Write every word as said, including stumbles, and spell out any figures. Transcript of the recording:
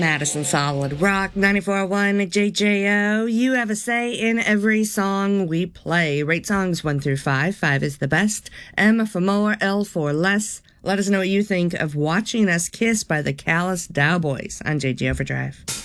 Madison Solid Rock, ninety-four point one J J O. You have a say in every song we play. Rate songs one through five. Five is the best. M for more, L for less. Let us know what you think of Watching Us Kiss by the Callous Cowboys on J J Overdrive.